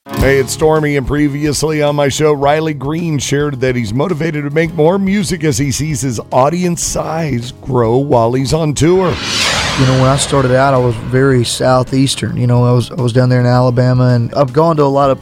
Hey, it's Stormy, and previously on my show, Riley Green shared that he's motivated to make more music as he sees his audience size grow while he's on tour. You know, when I started out, I was very southeastern. You know, I was down there in Alabama, and I've gone to a lot of